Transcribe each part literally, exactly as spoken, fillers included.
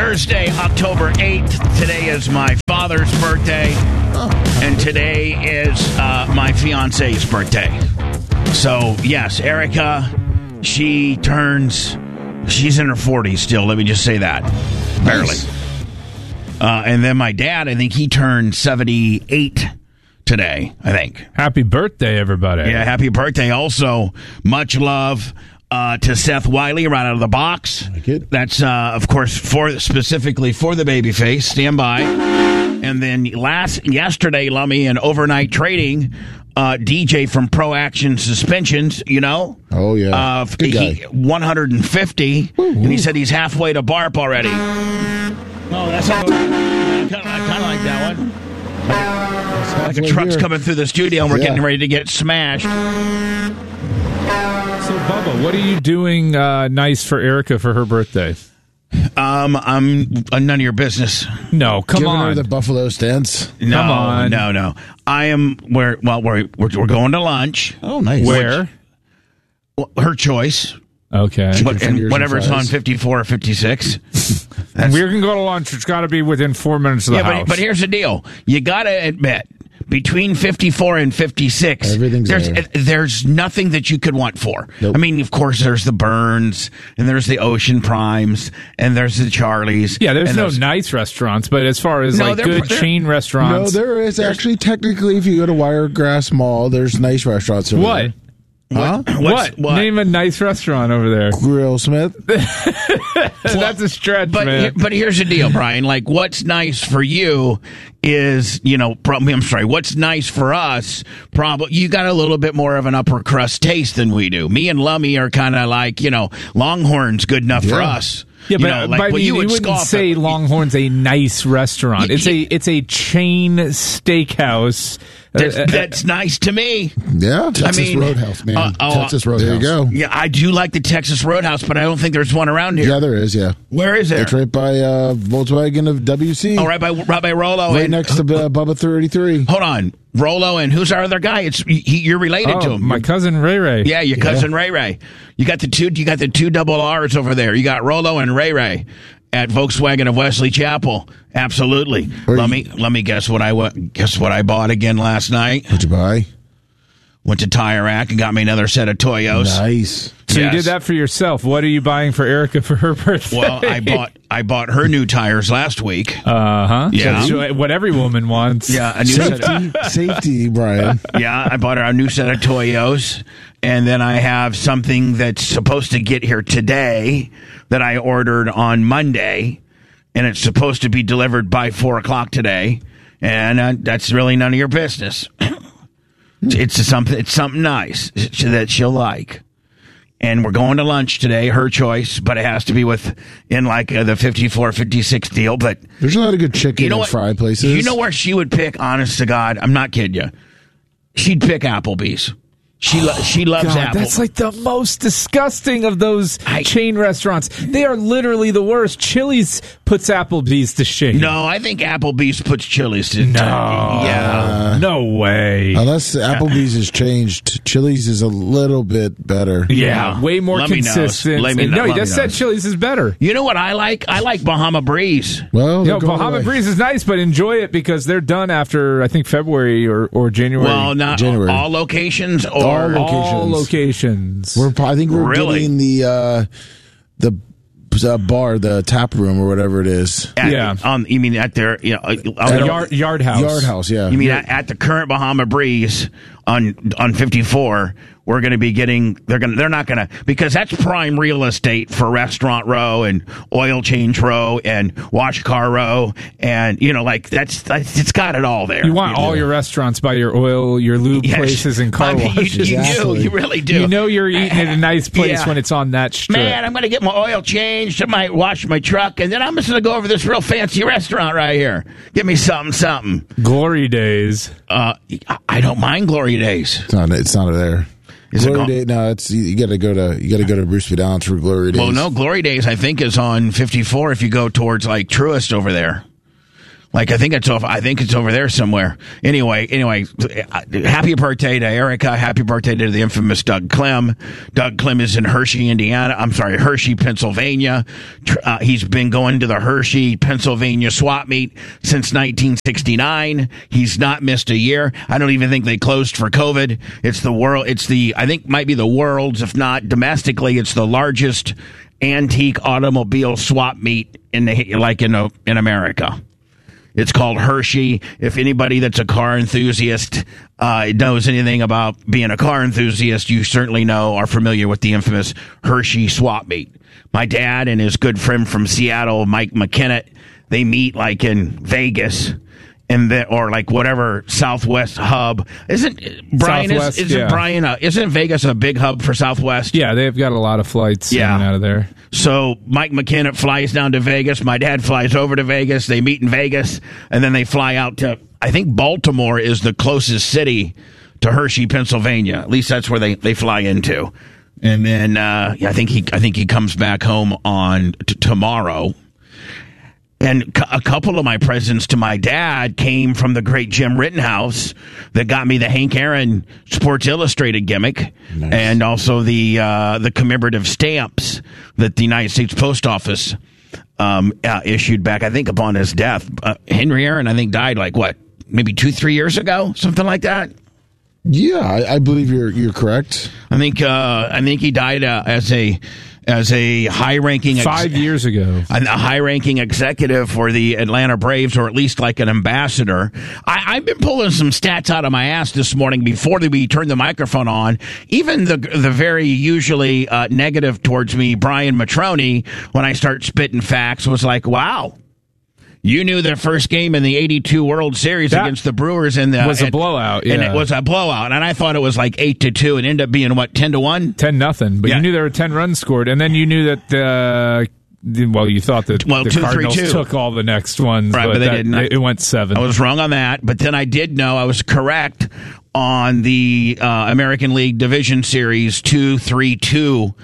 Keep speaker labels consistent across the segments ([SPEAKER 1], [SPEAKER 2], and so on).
[SPEAKER 1] Thursday, October eighth. Today is my father's birthday, and today is uh, my fiance's birthday. So, yes, Erica, she turns, she's in her forties still, let me just say that. Barely.
[SPEAKER 2] Nice.
[SPEAKER 1] Uh, and then my dad, I think he turned seventy-eight today, I think.
[SPEAKER 3] Happy birthday, everybody.
[SPEAKER 1] Yeah, happy birthday. Also, much love uh, to Seth Wiley right out of the box.
[SPEAKER 2] Like it.
[SPEAKER 1] That's, uh, of course, for specifically for the babyface. Stand by. And then last yesterday, Lummy, in overnight trading, uh, D J from Pro Action Suspensions, you know?
[SPEAKER 2] Oh, yeah.
[SPEAKER 1] Uh,
[SPEAKER 2] Good guy.
[SPEAKER 1] he, one hundred fifty,
[SPEAKER 2] Woo-hoo.
[SPEAKER 1] and he said he's halfway to BARP already. Oh, that's how, I kind of like that one. Like a truck's coming through the studio, and we're
[SPEAKER 2] Yeah.
[SPEAKER 1] getting ready to get smashed.
[SPEAKER 3] So, Bubba, what are you doing uh, nice for Erica for her birthday?
[SPEAKER 1] Um, I'm uh, none of your business.
[SPEAKER 3] No, come
[SPEAKER 2] Giving
[SPEAKER 3] on.
[SPEAKER 2] her the Buffalo stance.
[SPEAKER 1] No,
[SPEAKER 3] Come on.
[SPEAKER 1] no, no. I am where. Well, we're we're, we're going to lunch.
[SPEAKER 2] Oh, nice.
[SPEAKER 3] Where?
[SPEAKER 1] Well, her choice.
[SPEAKER 3] Okay.
[SPEAKER 1] But,
[SPEAKER 2] fingers
[SPEAKER 1] and
[SPEAKER 2] and
[SPEAKER 1] whatever's on
[SPEAKER 2] fries.
[SPEAKER 1] fifty-four or fifty-six.
[SPEAKER 3] We're going to go to lunch. It's got to be within four minutes of the
[SPEAKER 1] Yeah,
[SPEAKER 3] house.
[SPEAKER 1] but, but here's the deal. You got to admit, between fifty-four and fifty-six,
[SPEAKER 2] Everything's
[SPEAKER 1] there's
[SPEAKER 2] there.
[SPEAKER 1] uh, there's nothing that you could want for.
[SPEAKER 2] Nope.
[SPEAKER 1] I mean, of course, there's the Burns, and there's the Ocean Primes, and there's the Charlies.
[SPEAKER 3] yeah, there's
[SPEAKER 1] and
[SPEAKER 3] no
[SPEAKER 1] those-
[SPEAKER 3] nice restaurants, but as far as
[SPEAKER 1] No,
[SPEAKER 3] like
[SPEAKER 1] they're-
[SPEAKER 3] good
[SPEAKER 1] they're-
[SPEAKER 3] chain
[SPEAKER 2] No,
[SPEAKER 3] restaurants.
[SPEAKER 2] there is actually technically, if you go to Wiregrass Mall, there's nice restaurants over
[SPEAKER 3] What?
[SPEAKER 2] there. Huh?
[SPEAKER 1] What's-
[SPEAKER 3] What? Name a nice restaurant over there.
[SPEAKER 2] Grill Smith.
[SPEAKER 3] That's a stretch,
[SPEAKER 1] But
[SPEAKER 3] man.
[SPEAKER 1] he- but here's the deal, Brian. Like, what's nice for you is, you know, probably, I'm sorry, what's nice for us, probably, you got a little bit more of an upper crust taste than we do. Me and Lummy are kind of like, you know, Longhorn's good enough for
[SPEAKER 2] Yeah.
[SPEAKER 1] us.
[SPEAKER 3] Yeah,
[SPEAKER 1] you
[SPEAKER 3] but
[SPEAKER 1] know,
[SPEAKER 3] uh,
[SPEAKER 1] like,
[SPEAKER 3] but I
[SPEAKER 1] well,
[SPEAKER 3] mean, you,
[SPEAKER 1] would
[SPEAKER 3] wouldn't
[SPEAKER 1] scoff
[SPEAKER 3] say
[SPEAKER 1] at-
[SPEAKER 3] Longhorn's a nice restaurant.
[SPEAKER 1] Y-
[SPEAKER 3] It's
[SPEAKER 1] y-
[SPEAKER 3] a it's a chain steakhouse.
[SPEAKER 1] That's,
[SPEAKER 3] Uh, uh,
[SPEAKER 1] that's nice to me.
[SPEAKER 2] Yeah.
[SPEAKER 4] Texas
[SPEAKER 1] I mean,
[SPEAKER 4] Roadhouse, man.
[SPEAKER 1] uh, oh,
[SPEAKER 4] Texas Roadhouse.
[SPEAKER 2] There you go.
[SPEAKER 1] Yeah, I do like the Texas Roadhouse, but I don't think there's one around here.
[SPEAKER 2] Yeah, there is, yeah.
[SPEAKER 1] Where is there?
[SPEAKER 2] It's right by uh, Volkswagen of W C.
[SPEAKER 1] Oh, right by right by Rolo.
[SPEAKER 2] Right
[SPEAKER 1] and,
[SPEAKER 2] next to uh, Bubba thirty-three.
[SPEAKER 1] Hold on, Rolo, and who's our other guy? It's he, you're related to
[SPEAKER 3] oh,
[SPEAKER 1] him.
[SPEAKER 3] my cousin Ray Ray.
[SPEAKER 1] Yeah, your cousin Ray Ray. You got the two. You got the two double R's over there. You got Rolo and Ray Ray at Volkswagen of Wesley Chapel. Absolutely.
[SPEAKER 2] Are
[SPEAKER 1] let
[SPEAKER 2] you-
[SPEAKER 1] me let me guess what I wa- guess what I bought again last night.
[SPEAKER 2] What'd you buy?
[SPEAKER 1] Went to Tire Rack and got me another set of Toyos.
[SPEAKER 2] Nice.
[SPEAKER 3] So
[SPEAKER 1] Yes.
[SPEAKER 3] you did that for yourself. What are you buying for Erica for her birthday?
[SPEAKER 1] Well, I bought I bought her new tires last week.
[SPEAKER 3] Uh huh.
[SPEAKER 1] Yeah.
[SPEAKER 3] So what every woman wants.
[SPEAKER 1] Yeah, a new set of,
[SPEAKER 2] Safety, safety, Brian.
[SPEAKER 1] yeah, I bought her a new set of Toyos, and then I have something that's supposed to get here today that I ordered on Monday, and it's supposed to be delivered by four o'clock today, and uh, that's really none of your business. It's something. It's something nice that she'll like, and we're going to lunch today. Her choice, but it has to be with in like uh, the fifty-four, fifty-six deal. But
[SPEAKER 2] There's a lot of good chicken
[SPEAKER 1] you know
[SPEAKER 2] and
[SPEAKER 1] what?
[SPEAKER 2] fry places.
[SPEAKER 1] You know where she would pick? Honest to God, I'm not kidding you. She'd pick Applebee's. She lo- she loves
[SPEAKER 3] God,
[SPEAKER 1] Apple.
[SPEAKER 3] that's like the most disgusting of those
[SPEAKER 1] I-
[SPEAKER 3] chain restaurants. They are literally the worst. Chili's puts Applebee's to shame.
[SPEAKER 1] no, I think Applebee's puts Chili's to
[SPEAKER 3] No.
[SPEAKER 1] yeah.
[SPEAKER 3] No way.
[SPEAKER 2] Unless Applebee's has changed, Chili's is a little bit better.
[SPEAKER 3] yeah, way more
[SPEAKER 1] Let me knows.
[SPEAKER 3] consistent.
[SPEAKER 1] Let me
[SPEAKER 3] And
[SPEAKER 1] know-
[SPEAKER 3] no, he
[SPEAKER 1] let me
[SPEAKER 3] just said
[SPEAKER 1] knows.
[SPEAKER 3] Chili's is better.
[SPEAKER 1] You know what I like? I like Bahama Breeze.
[SPEAKER 2] Well,
[SPEAKER 3] You
[SPEAKER 2] they're
[SPEAKER 3] know,
[SPEAKER 2] going
[SPEAKER 3] Bahama
[SPEAKER 2] away.
[SPEAKER 3] Breeze is nice, but enjoy it because they're done after, I think, February or, or January.
[SPEAKER 1] Well, not
[SPEAKER 2] January.
[SPEAKER 1] all locations or
[SPEAKER 2] All lo-
[SPEAKER 3] all
[SPEAKER 2] locations.
[SPEAKER 3] locations.
[SPEAKER 2] We're, I think we're
[SPEAKER 1] Really?
[SPEAKER 2] getting the uh, the uh, bar, the tap room, or whatever it is.
[SPEAKER 1] at,
[SPEAKER 3] Yeah.
[SPEAKER 1] on you mean at their you know, on
[SPEAKER 3] The
[SPEAKER 1] the-
[SPEAKER 3] yard, yard house.
[SPEAKER 2] Yard House, yeah.
[SPEAKER 1] You mean at, at the current Bahama Breeze on on fifty-four? We're going to be getting. They're going. They're not going to because that's prime real estate for Restaurant Row and Oil Change Row and Wash Car Row and you know like that's, that's it's got it all there.
[SPEAKER 3] You want all
[SPEAKER 1] know?
[SPEAKER 3] your restaurants by your oil, your lube
[SPEAKER 1] Yes.
[SPEAKER 3] places, and car
[SPEAKER 1] I mean,
[SPEAKER 3] washes.
[SPEAKER 1] You, you do.
[SPEAKER 2] Exactly.
[SPEAKER 1] You really do.
[SPEAKER 3] You know you're eating at a nice place
[SPEAKER 1] Yeah.
[SPEAKER 3] when it's on that strip.
[SPEAKER 1] Man, I'm going to get my oil changed. I might wash my truck, and then I'm just going to go over this real fancy restaurant right here. Give me something, something.
[SPEAKER 3] Glory days.
[SPEAKER 1] Uh, I- I don't mind Glory Days.
[SPEAKER 2] It's not. It's not there.
[SPEAKER 1] Is it
[SPEAKER 2] Glory
[SPEAKER 1] gone?
[SPEAKER 2] Day? No, it's you, you got to go to you got to go to Bruce Vidal's for Glory Days.
[SPEAKER 1] Well, no, Glory Days I think is on fifty-four if you go towards like Truist over there. Like I think it's over. I think it's over there somewhere. Anyway, anyway, happy birthday to Erica. Happy birthday to the infamous Doug Clem. Doug Clem is in Hershey, Indiana. I'm sorry, Hershey, Pennsylvania. Uh, he's been going to the Hershey, Pennsylvania swap meet since nineteen sixty-nine. He's not missed a year. I don't even think they closed for COVID. It's the world. It's the I think might be the world's, if not domestically, it's the largest antique automobile swap meet in the like in a, in America. It's called Hershey. If anybody that's a car enthusiast uh, knows anything about being a car enthusiast, you certainly know, are familiar with the infamous Hershey swap meet. My dad and his good friend from Seattle, Mike McKinnott, they meet like in Vegas. And the, or like whatever Southwest hub isn't Brian
[SPEAKER 3] Southwest,
[SPEAKER 1] is, isn't
[SPEAKER 3] yeah.
[SPEAKER 1] Brian uh, isn't Vegas a big hub for Southwest?
[SPEAKER 3] Yeah, they've got a lot of flights
[SPEAKER 1] Yeah.
[SPEAKER 3] in and out of there.
[SPEAKER 1] So Mike McKinnott flies down to Vegas. My dad flies over to Vegas. They meet in Vegas, and then they fly out to, I think Baltimore is the closest city to Hershey, Pennsylvania. At least that's where they, they fly into. And then uh, yeah, I think he I think he comes back home on t- tomorrow. And a couple of my presents to my dad came from the great Jim Rittenhouse that got me the Hank Aaron Sports Illustrated gimmick, nice. And also the uh, the commemorative stamps that the United States Post Office um, uh, issued back, I think, upon his death. Uh, Henry Aaron, I think, died like, what, maybe two, three years ago? Something like that?
[SPEAKER 2] Yeah, I, I believe you're you're correct.
[SPEAKER 1] I think uh, I think he died uh, as a... as a high-ranking... Ex-
[SPEAKER 3] Five years ago.
[SPEAKER 1] A high-ranking executive for the Atlanta Braves, or at least like an ambassador. I, I've been pulling some stats out of my ass this morning before we turned the microphone on. Even the the very usually uh, negative towards me, Brian Matroni, when I start spitting facts, was like, wow. You knew their first game in the eighty-two World Series
[SPEAKER 3] that
[SPEAKER 1] against the Brewers in the
[SPEAKER 3] was a
[SPEAKER 1] and,
[SPEAKER 3] blowout, yeah.
[SPEAKER 1] and it was a blowout, and I thought it was like eight to two, and ended up being what, ten to one,
[SPEAKER 3] ten nothing. But
[SPEAKER 1] yeah.
[SPEAKER 3] you knew there were ten runs scored, and then you knew that the well, you thought that
[SPEAKER 1] well,
[SPEAKER 3] the
[SPEAKER 1] two,
[SPEAKER 3] Cardinals
[SPEAKER 1] three, two.
[SPEAKER 3] took all the next ones,
[SPEAKER 1] right? But,
[SPEAKER 3] but
[SPEAKER 1] they
[SPEAKER 3] that,
[SPEAKER 1] didn't.
[SPEAKER 3] It, it went seven.
[SPEAKER 1] I was wrong on that, but then I did know I was correct on the uh, American League Division Series two three two.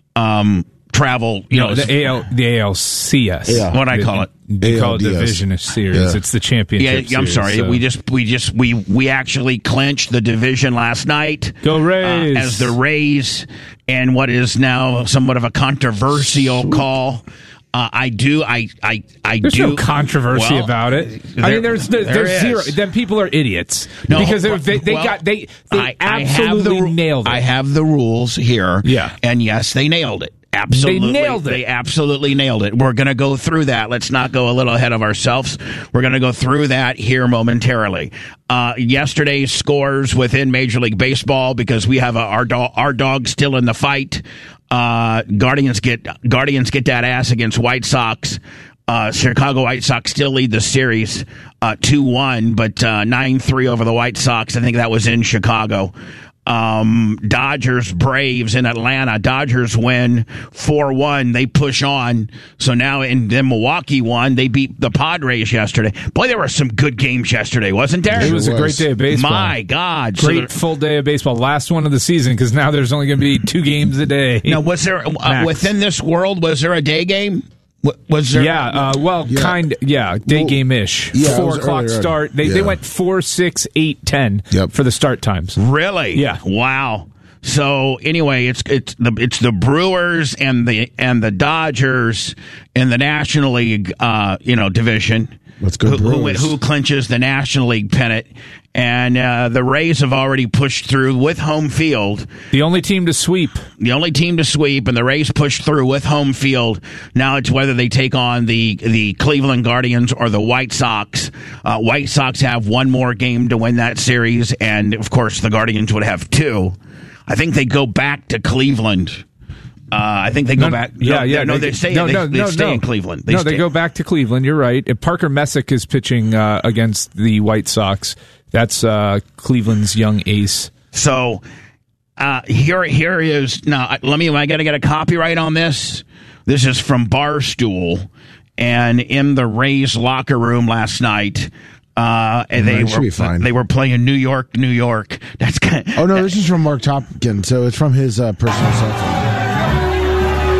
[SPEAKER 1] Um, travel, you
[SPEAKER 3] no,
[SPEAKER 1] know,
[SPEAKER 3] the A L, the A L C S.
[SPEAKER 2] Yeah.
[SPEAKER 1] What I call it.
[SPEAKER 3] You call it
[SPEAKER 2] A L D S.
[SPEAKER 3] Division Series.
[SPEAKER 2] Yeah.
[SPEAKER 3] It's the championship.
[SPEAKER 1] Yeah, I'm
[SPEAKER 3] series,
[SPEAKER 1] sorry.
[SPEAKER 3] so.
[SPEAKER 1] We just, we just, we we actually clinched the division last night.
[SPEAKER 3] Go Rays
[SPEAKER 1] uh, as the Rays, and what is now somewhat of a controversial Sweet. call. Uh, I do, I, I, I
[SPEAKER 3] there's
[SPEAKER 1] do.
[SPEAKER 3] no controversy
[SPEAKER 1] well,
[SPEAKER 3] about it.
[SPEAKER 1] There,
[SPEAKER 3] I mean, there's there's,
[SPEAKER 1] there
[SPEAKER 3] there's zero.
[SPEAKER 1] is.
[SPEAKER 3] Then people are idiots
[SPEAKER 1] No,
[SPEAKER 3] because they they, they
[SPEAKER 1] well,
[SPEAKER 3] got they they
[SPEAKER 1] I,
[SPEAKER 3] absolutely
[SPEAKER 1] I have the,
[SPEAKER 3] nailed it.
[SPEAKER 1] I have the rules here.
[SPEAKER 3] Yeah.
[SPEAKER 1] And yes, they nailed it. Absolutely.
[SPEAKER 3] They nailed it.
[SPEAKER 1] They absolutely nailed it. We're going to go through that. Let's not go a little ahead of ourselves. We're going to go through that here momentarily. Uh, yesterday's scores within Major League Baseball, because we have a, our, do- our dog still in the fight. Uh, Guardians get Guardians get that ass against White Sox. Uh, Chicago White Sox still lead the series uh, two one, but uh, nine three over the White Sox. I think that was in Chicago. Um, Dodgers, Braves in Atlanta. Dodgers win four one. They push on. So now, in then Milwaukee won. They beat the Padres yesterday. Boy, there were some good games yesterday, wasn't there?
[SPEAKER 3] It was a great day of baseball.
[SPEAKER 1] My God.
[SPEAKER 3] Great
[SPEAKER 1] so
[SPEAKER 3] full day of baseball. Last one of the season, because now there's only going to be two games a day.
[SPEAKER 1] Now, was there, uh, within this world, was there a day game? Was there?
[SPEAKER 3] Yeah, uh, well,
[SPEAKER 2] Yeah.
[SPEAKER 3] kind yeah, day
[SPEAKER 2] Well,
[SPEAKER 3] game-ish.
[SPEAKER 2] yeah, it
[SPEAKER 3] four
[SPEAKER 2] was
[SPEAKER 3] o'clock
[SPEAKER 2] earlier.
[SPEAKER 3] start. They
[SPEAKER 2] Yeah.
[SPEAKER 3] they went four, six, eight, ten
[SPEAKER 2] Yep.
[SPEAKER 3] for the start times.
[SPEAKER 1] Really?
[SPEAKER 3] Yeah.
[SPEAKER 1] Wow. So anyway, it's it's the it's the Brewers and the and the Dodgers in the National League, uh, you know, division.
[SPEAKER 2] Let's go
[SPEAKER 1] who, who,
[SPEAKER 2] Brewers.
[SPEAKER 1] who clinches the National League pennant? And uh, the Rays have already pushed through with home field.
[SPEAKER 3] The only team to sweep.
[SPEAKER 1] The only team to sweep, and the Rays pushed through with home field. Now it's whether they take on the the Cleveland Guardians or the White Sox. Uh, White Sox have one more game to win that series, and of course the Guardians would have two. I think they go back to Cleveland. Uh, I think they go
[SPEAKER 3] No,
[SPEAKER 1] back.
[SPEAKER 3] Yeah,
[SPEAKER 1] no,
[SPEAKER 3] yeah.
[SPEAKER 1] No, they stay.
[SPEAKER 3] No,
[SPEAKER 1] they,
[SPEAKER 3] no,
[SPEAKER 1] they
[SPEAKER 3] no,
[SPEAKER 1] stay
[SPEAKER 3] no.
[SPEAKER 1] in Cleveland. They
[SPEAKER 3] no,
[SPEAKER 1] stay.
[SPEAKER 3] they go back to Cleveland. You're right. And Parker Messick is pitching uh, against the White Sox. That's uh, Cleveland's young ace.
[SPEAKER 1] So uh, here, here is now. Let me. Am I going to get a copyright on this? This is from Barstool, and in the Rays locker room last night. Uh, and they
[SPEAKER 2] Right, should
[SPEAKER 1] were
[SPEAKER 2] be fine.
[SPEAKER 1] they were playing New York, New York. That's kind of,
[SPEAKER 2] Oh no, this is from Mark Topkin, so it's from his uh, personal cell phone.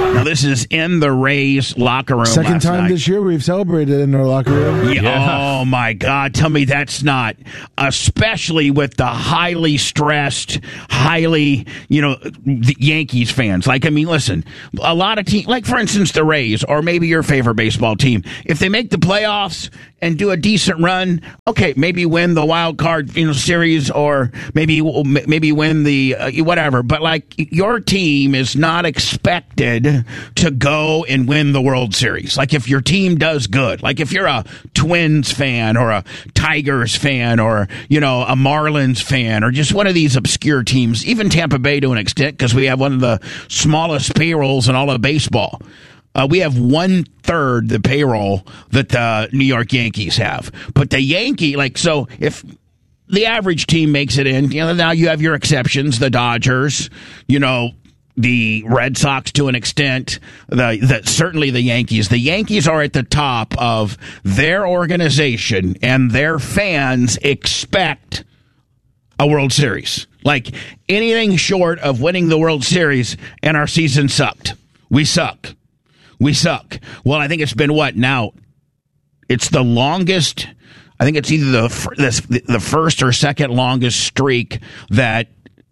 [SPEAKER 1] Now, this is in the Rays locker room.
[SPEAKER 2] Second
[SPEAKER 1] last
[SPEAKER 2] time
[SPEAKER 1] night.
[SPEAKER 2] this year we've celebrated in our locker room.
[SPEAKER 1] Yeah.
[SPEAKER 3] Yeah.
[SPEAKER 1] Oh, my God. Tell me that's not, especially with the highly stressed, highly, you know, the Yankees fans. Like, I mean, listen, a lot of teams, like, for instance, the Rays, or maybe your favorite baseball team, if they make the playoffs and do a decent run, okay, maybe win the wild card, you know, series, or maybe maybe win the uh, whatever. But like, your team is not expected to go and win the World Series. Like, if your team does good, like if you're a Twins fan or a Tigers fan or, you know, a Marlins fan or just one of these obscure teams, even Tampa Bay to an extent, because we have one of the smallest payrolls in all of baseball. Uh, we have one third the payroll that the New York Yankees have. But the Yankee, like, so if the average team makes it in, you know, now you have your exceptions, the Dodgers, you know, the Red Sox to an extent, the, the certainly the Yankees. The Yankees are at the top of their organization, and their fans expect a World Series. Like, anything short of winning the World Series, and our season sucked. We suck. We suck. Well, I think it's been what now? It's the longest. I think it's either the the first or second longest streak that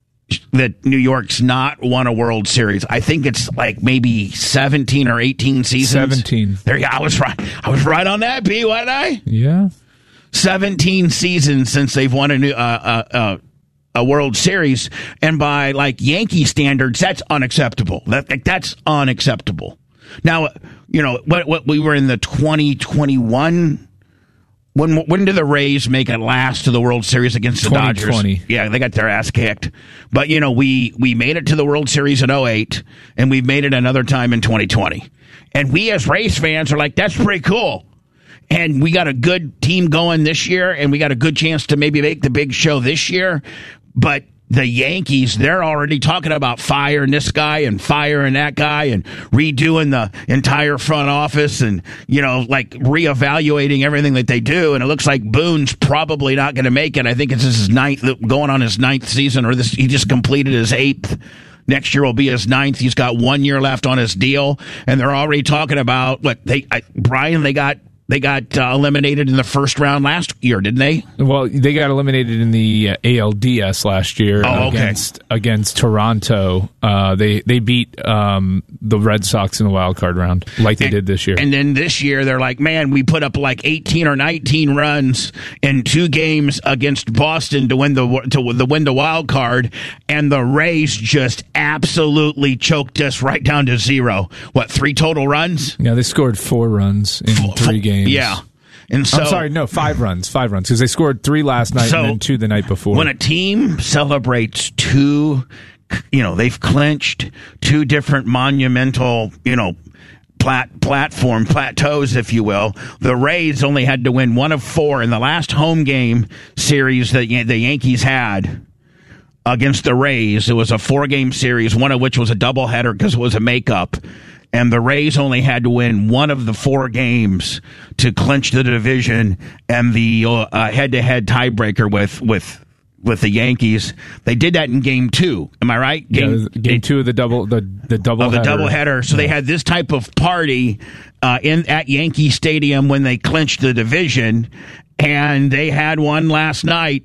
[SPEAKER 1] that New York's not won a World Series. I think it's like maybe seventeen or eighteen seasons.
[SPEAKER 3] seventeen.
[SPEAKER 1] There you go. I was right. I was right on that, B, wasn't I?
[SPEAKER 3] Yeah.
[SPEAKER 1] seventeen seasons since they've won a new uh, uh, uh, a World Series, and by like Yankee standards, that's unacceptable. That like, that's unacceptable. Now, you know, what, what we were in the twenty twenty-one. When when did the Rays make it last to the World Series against the Dodgers? Yeah, they got their ass kicked. But, you know, we, we made it to the World Series in oh eight, and we've made it another time in twenty twenty. And we as Rays fans are like, that's pretty cool. And we got a good team going this year, and we got a good chance to maybe make the big show this year. But the Yankees, they're already talking about firing this guy and firing that guy and redoing the entire front office and, you know, like reevaluating everything that they do. And it looks like Boone's probably not going to make it. I think it's his ninth, going on his ninth season, or this, he just completed his eighth. Next year will be his ninth. He's got one year left on his deal. And they're already talking about, what, they, I, Brian, they got, They got uh, eliminated in the first round last year, didn't they?
[SPEAKER 3] Well, they got eliminated in the uh, A L D S last year
[SPEAKER 1] oh, okay.
[SPEAKER 3] against against Toronto. Uh, they they beat um, the Red Sox in the wild card round, like they
[SPEAKER 1] and,
[SPEAKER 3] did this year.
[SPEAKER 1] And then this year, they're like, man, we put up like eighteen or nineteen runs in two games against Boston to win the to the win the wild card, and the Rays just absolutely choked us right down to zero. What, three total runs?
[SPEAKER 3] Yeah, they scored four runs in
[SPEAKER 1] four,
[SPEAKER 3] three games.
[SPEAKER 1] Yeah. And so,
[SPEAKER 3] I'm sorry, no, five runs, five runs, because they scored three last night
[SPEAKER 1] so
[SPEAKER 3] and then two the night before.
[SPEAKER 1] When a team celebrates two, you know, they've clinched two different monumental, you know, plat, platform, plateaus, if you will. The Rays only had to win one of four in the last home game series that the Yankees had against the Rays. It was a four-game series, one of which was a doubleheader because it was a makeup. And the Rays only had to win one of the four games to clinch the division and the uh, head-to-head tiebreaker with with with the Yankees. They did that in game two. Am I right?
[SPEAKER 3] Game, yeah, game two of the double the the double
[SPEAKER 1] of the doubleheader. So yeah. They had this type of party uh, in at Yankee Stadium when they clinched the division, and they had one last night.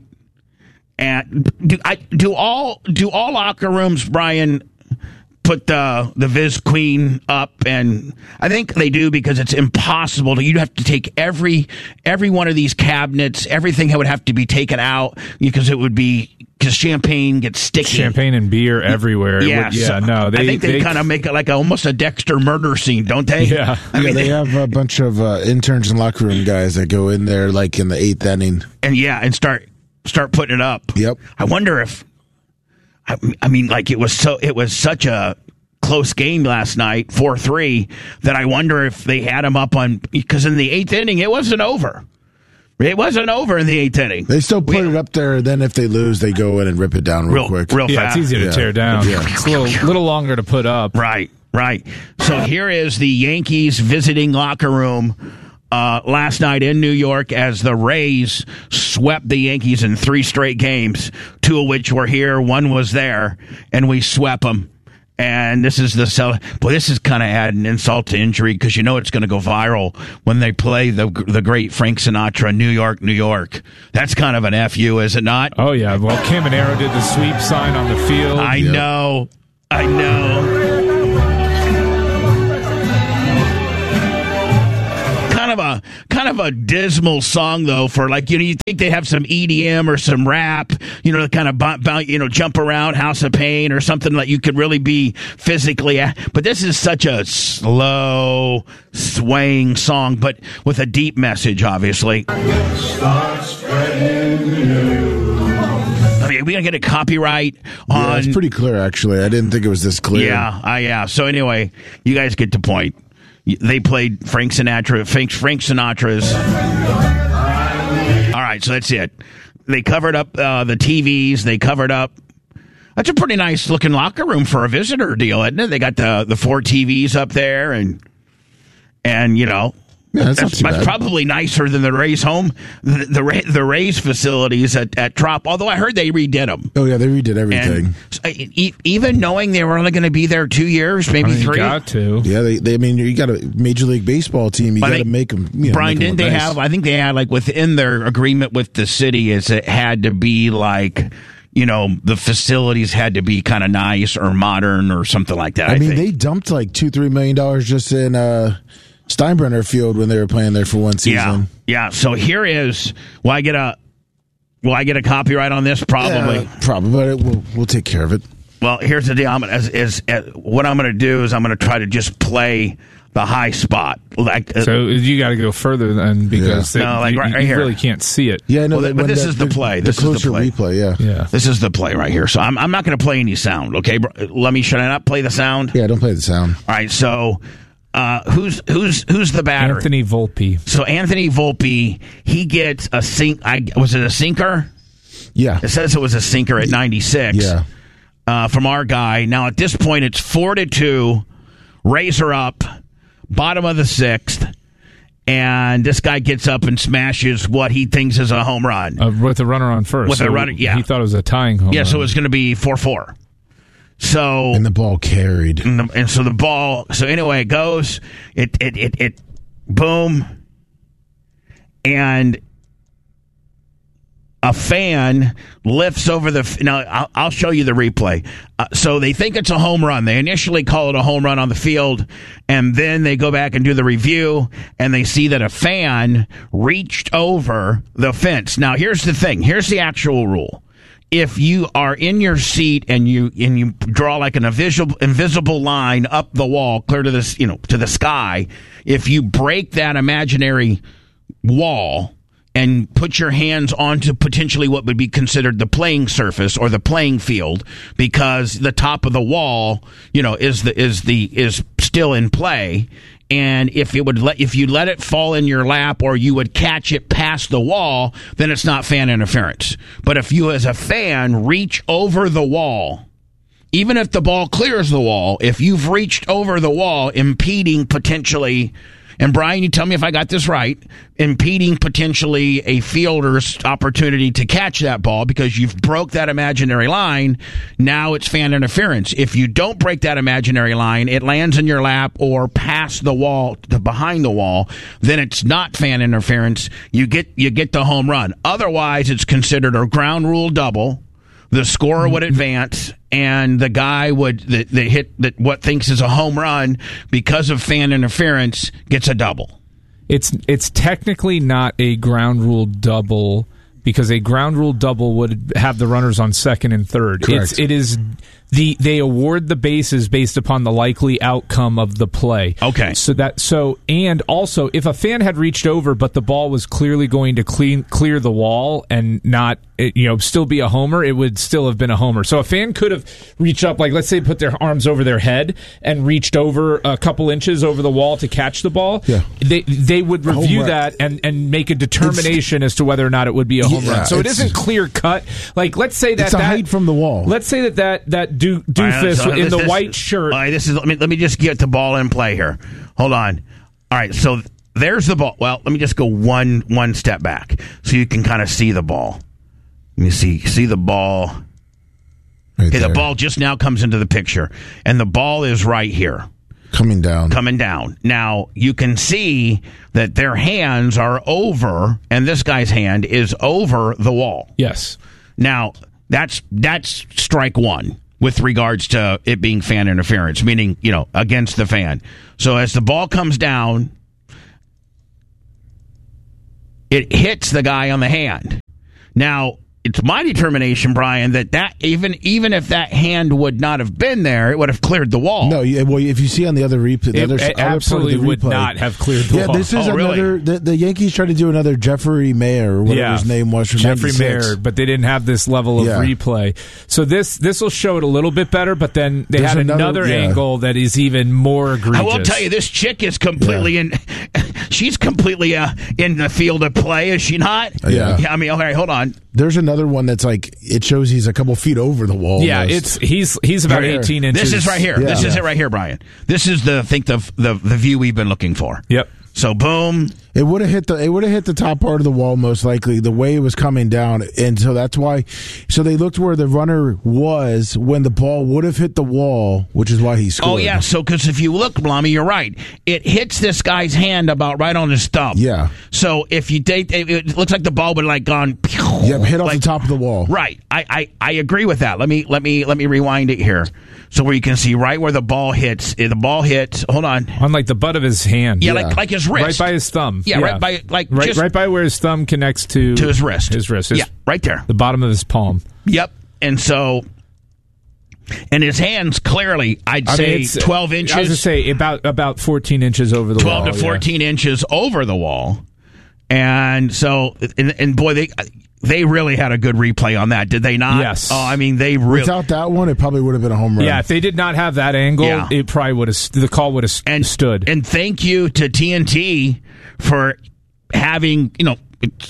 [SPEAKER 1] And do I do all do all locker rooms, Brian, put the the Viz Queen up? And I think they do, because it's impossible to, you'd have to take every every one of these cabinets, everything would have to be taken out, because it would be, because champagne gets sticky.
[SPEAKER 3] Champagne and beer everywhere.
[SPEAKER 1] Yeah,
[SPEAKER 3] would, yeah
[SPEAKER 1] so
[SPEAKER 3] no, they,
[SPEAKER 1] I think they, they kind of make it like a, almost a Dexter murder scene, don't they?
[SPEAKER 3] Yeah.
[SPEAKER 1] I
[SPEAKER 2] yeah,
[SPEAKER 1] mean,
[SPEAKER 2] they,
[SPEAKER 1] they
[SPEAKER 2] have a bunch of uh, interns and locker room guys that go in there like in the eighth inning.
[SPEAKER 1] And yeah, and start start putting it up.
[SPEAKER 2] Yep.
[SPEAKER 1] I wonder if, I, I mean, like it was so, it was such a close game last night, four three, that I wonder if they had him up on, because in the eighth inning, it wasn't over. It wasn't over in the eighth inning.
[SPEAKER 2] They still put
[SPEAKER 1] we,
[SPEAKER 2] it up there. Then if they lose, they go in and rip it down real,
[SPEAKER 1] real
[SPEAKER 2] quick.
[SPEAKER 1] Real
[SPEAKER 3] yeah,
[SPEAKER 1] fast.
[SPEAKER 3] it's easy to
[SPEAKER 2] yeah.
[SPEAKER 3] tear down.
[SPEAKER 2] Yeah.
[SPEAKER 3] It's a little, little longer to put up.
[SPEAKER 1] Right, right. So here is the Yankees visiting locker room uh, last night in New York as the Rays swept the Yankees in three straight games, two of which were here, one was there, and we swept them. And this is the cell. Boy, this is kind of adding insult to injury because you know it's going to go viral when they play the the great Frank Sinatra, New York, New York. That's kind of an F U, is it not?
[SPEAKER 3] Oh, yeah. Well, Caminero did the sweep sign on the field.
[SPEAKER 1] I yep. know. I know. Kind of a kind of a dismal song though for like you know you think they have some E D M or some rap you know kind of b- b- you know jump around House of Pain or something that you could really be physically at. But this is such a slow swaying song but with a deep message obviously. I mean, are we gonna get a copyright on?
[SPEAKER 2] Yeah, it's pretty clear actually. I didn't think it was this clear.
[SPEAKER 1] Yeah, uh, yeah. So anyway, you guys get the point. They played Frank Sinatra, Frank, Frank Sinatra's. All right, so that's it. They covered up uh, the T Vs. They covered up. That's a pretty nice looking locker room for a visitor deal, isn't it? They got the the four T Vs up there, and and you know.
[SPEAKER 2] Yeah, that's,
[SPEAKER 1] that's,
[SPEAKER 2] not too
[SPEAKER 1] that's
[SPEAKER 2] bad.
[SPEAKER 1] probably nicer than the Rays home, the the, Ray, the Rays facilities at, at Trop. Although I heard they redid them.
[SPEAKER 2] Oh yeah, they redid everything.
[SPEAKER 1] And e- even knowing they were only going to be there two years, maybe
[SPEAKER 3] I mean,
[SPEAKER 1] three.
[SPEAKER 3] You got to.
[SPEAKER 2] Yeah, they, they. I mean, you got a Major League Baseball team. You got to make them. You know,
[SPEAKER 1] Brian,
[SPEAKER 2] make 'em
[SPEAKER 1] didn't they
[SPEAKER 2] nice.
[SPEAKER 1] have? I think they had like within their agreement with the city is it had to be like. You know, the facilities had to be kind of nice or modern or something like that.
[SPEAKER 2] I,
[SPEAKER 1] I
[SPEAKER 2] mean,
[SPEAKER 1] think.
[SPEAKER 2] they dumped like two, three million dollars just in uh, Steinbrenner Field when they were playing there for one season.
[SPEAKER 1] Yeah, yeah. So here is. Will I get a? Will I get a copyright on this? Probably.
[SPEAKER 2] Yeah, probably, but it, we'll we'll take care of it.
[SPEAKER 1] Well, here's the deal. I'm gonna, is, is, is, what I'm going to do is I'm going to try to just play the high spot. Like, uh,
[SPEAKER 3] So you got to go further then because
[SPEAKER 1] Yeah.
[SPEAKER 3] they,
[SPEAKER 1] No, like
[SPEAKER 3] you,
[SPEAKER 1] right-
[SPEAKER 3] you
[SPEAKER 1] right here.
[SPEAKER 3] really can't see it.
[SPEAKER 2] Yeah, no,
[SPEAKER 1] Well,
[SPEAKER 2] that-
[SPEAKER 1] but
[SPEAKER 2] when
[SPEAKER 1] this
[SPEAKER 2] the-
[SPEAKER 1] is the play. This
[SPEAKER 2] the
[SPEAKER 1] is the
[SPEAKER 2] closer
[SPEAKER 1] play.
[SPEAKER 2] replay. Yeah,
[SPEAKER 3] Yeah.
[SPEAKER 1] this is the play right here. So I'm, I'm not going to play any sound. Okay, bro? Let me. Should I not play the sound?
[SPEAKER 2] yeah. Don't play the sound.
[SPEAKER 1] All right. So uh, who's who's who's the batter?
[SPEAKER 3] Anthony Volpe.
[SPEAKER 1] So Anthony Volpe, he gets a sink. I was it a sinker?
[SPEAKER 2] Yeah,
[SPEAKER 1] It says it was a sinker at ninety-six.
[SPEAKER 2] yeah.
[SPEAKER 1] Uh, from our guy. Now at this point, it's four to two. Rays are up, bottom of the sixth, and this guy gets up and smashes what he thinks is a home run.
[SPEAKER 3] Uh, with a runner on first.
[SPEAKER 1] With a
[SPEAKER 3] So
[SPEAKER 1] runner, yeah.
[SPEAKER 3] He thought it was a tying home
[SPEAKER 1] yeah,
[SPEAKER 3] run.
[SPEAKER 1] so it was going to be four four. So
[SPEAKER 2] And the ball carried.
[SPEAKER 1] and, the, and so the ball. So anyway, it goes. It it it it. Boom. And a fan lifts over the. Now I'll, I'll show you the replay. Uh, so they think it's a home run. They initially call it a home run on the field, and then they go back and do the review, and they see that a fan reached over the fence. Now here's the thing. Here's the actual rule. If you are in your seat and you and you draw like an invisible invisible line up the wall, clear to this, you know, to the sky, if you break that imaginary wall and put your hands onto potentially what would be considered the playing surface or the playing field, because the top of the wall, you know, is the is the is still in play. And if it would let if you let it fall in your lap or you would catch it past the wall, then it's not fan interference. But if you as a fan reach over the wall, even if the ball clears the wall, if you've reached over the wall, impeding potentially, and Brian, you tell me if I got this right, impeding potentially a fielder's opportunity to catch that ball because you've broke that imaginary line, now it's fan interference. If you don't break that imaginary line, it lands in your lap or past the wall, to behind the wall, then it's not fan interference. You get you get the home run. Otherwise, it's considered a ground rule double. The scorer would advance, and the guy would that, that hit that what thinks is a home run because of fan interference gets a double.
[SPEAKER 3] It's it's technically not a ground rule double because a ground rule double would have the runners on second and third.
[SPEAKER 2] Correct.
[SPEAKER 3] It's, it is the they award the bases based upon the likely outcome of the play.
[SPEAKER 1] Okay.
[SPEAKER 3] So that so and also if a fan had reached over but the ball was clearly going to clean clear the wall and not it, you know still be a homer, it would still have been a homer. So a fan could have reached up, like let's say put their arms over their head and reached over a couple inches over the wall to catch the ball.
[SPEAKER 2] Yeah.
[SPEAKER 3] They they would review
[SPEAKER 2] Home run.
[SPEAKER 3] that and, and make a determination as to whether or not it would be a home
[SPEAKER 2] Yeah,
[SPEAKER 3] run. So it
[SPEAKER 2] it's-
[SPEAKER 3] isn't clear cut. Like let's say that
[SPEAKER 2] It's a
[SPEAKER 3] that,
[SPEAKER 2] height from the wall.
[SPEAKER 3] Let's say that that that do,
[SPEAKER 1] All right,
[SPEAKER 3] doofus
[SPEAKER 1] so
[SPEAKER 3] in
[SPEAKER 1] this-
[SPEAKER 3] the
[SPEAKER 1] this-
[SPEAKER 3] white shirt.
[SPEAKER 1] All right, this is let me let me just get the ball in play here. Hold on. All right, so there's the ball. Well, let me just go one one step back so you can kind of see the ball. Let me see see the ball.
[SPEAKER 2] Right
[SPEAKER 1] okay, the
[SPEAKER 2] there.
[SPEAKER 1] ball just now comes into the picture, and the ball is right here.
[SPEAKER 2] Coming down.
[SPEAKER 1] Coming down. Now, you can see that their hands are over, and this guy's hand is over the wall.
[SPEAKER 3] Yes.
[SPEAKER 1] Now, that's that's strike one with regards to it being fan interference, meaning, you know, against the fan. So as the ball comes down, it hits the guy on the hand. Now, it's my determination, Brian, that, that even even if that hand would not have been there, it would have cleared the wall.
[SPEAKER 2] No, yeah, well, if you see on the other replay, the
[SPEAKER 3] It,
[SPEAKER 2] other,
[SPEAKER 3] it
[SPEAKER 2] other
[SPEAKER 3] absolutely
[SPEAKER 2] part of the
[SPEAKER 3] would
[SPEAKER 2] replay,
[SPEAKER 3] not have cleared the
[SPEAKER 2] yeah,
[SPEAKER 3] wall.
[SPEAKER 2] this is
[SPEAKER 1] Oh, really?
[SPEAKER 2] another. The, the Yankees tried to do another Jeffrey Mayer, or whatever
[SPEAKER 3] Yeah.
[SPEAKER 2] his name was, from
[SPEAKER 3] Jeffrey
[SPEAKER 2] ninety-six.
[SPEAKER 3] Mayer, but they didn't have this level of
[SPEAKER 2] Yeah.
[SPEAKER 3] replay. So this this will show it a little bit better, but then they
[SPEAKER 2] There's
[SPEAKER 3] had
[SPEAKER 2] another-
[SPEAKER 3] another,
[SPEAKER 2] yeah.
[SPEAKER 3] angle that is even more egregious.
[SPEAKER 1] I will tell you, this chick is completely in. She's completely uh, in the field of play, is she not?
[SPEAKER 2] Yeah.
[SPEAKER 1] I mean, all right, hold on.
[SPEAKER 2] There's another one that's like it shows he's a couple feet over the wall.
[SPEAKER 3] Yeah,
[SPEAKER 2] almost.
[SPEAKER 3] it's he's he's about
[SPEAKER 2] Right here.
[SPEAKER 3] eighteen inches.
[SPEAKER 1] This is right here.
[SPEAKER 2] Yeah.
[SPEAKER 1] This is
[SPEAKER 2] Yeah.
[SPEAKER 1] it right here, Brian. This is the I think the the the view we've been looking for.
[SPEAKER 3] Yep.
[SPEAKER 1] So boom.
[SPEAKER 2] It would have hit the it would have hit the top part of the wall most likely the way it was coming down, and so that's why. So they looked where the runner was when the ball would have hit the wall, which is why he scored.
[SPEAKER 1] Oh yeah. So because if you look, Blommy, you're right. It hits this guy's hand about right on his thumb.
[SPEAKER 2] Yeah.
[SPEAKER 1] So if you date, it, it looks like the ball would have like gone.
[SPEAKER 2] Yep, hit off
[SPEAKER 1] like-
[SPEAKER 2] the top of the wall.
[SPEAKER 1] Right. I, I, I agree with that. Let me let me let me rewind it here. So where you can see right where the ball hits. The ball hits. Hold on.
[SPEAKER 3] On like the butt of his hand.
[SPEAKER 1] Yeah,
[SPEAKER 2] Yeah.
[SPEAKER 1] like like his wrist.
[SPEAKER 3] Right by his thumb.
[SPEAKER 1] Yeah, right by like
[SPEAKER 3] right,
[SPEAKER 1] just
[SPEAKER 3] right by where his thumb connects to
[SPEAKER 1] to his wrist.
[SPEAKER 3] His wrist. His-
[SPEAKER 1] yeah, right there.
[SPEAKER 3] The bottom of his palm.
[SPEAKER 1] Yep. And so, and his hands clearly, I'd
[SPEAKER 3] I
[SPEAKER 1] say
[SPEAKER 3] mean, it's-
[SPEAKER 1] twelve
[SPEAKER 3] I was
[SPEAKER 1] inches,
[SPEAKER 3] to say about about fourteen inches over the
[SPEAKER 1] twelve
[SPEAKER 3] wall.
[SPEAKER 1] to
[SPEAKER 3] yeah.
[SPEAKER 1] fourteen inches over the wall. And so, and, and boy, they they really had a good replay on that, did they not?
[SPEAKER 3] Yes.
[SPEAKER 1] Oh, I mean, they really.
[SPEAKER 2] Without that one, it probably would have been a home run.
[SPEAKER 3] Yeah, if they did not have that angle,
[SPEAKER 1] Yeah.
[SPEAKER 3] it probably would have the call would have
[SPEAKER 1] and
[SPEAKER 3] stood.
[SPEAKER 1] And thank you to T N T for having you know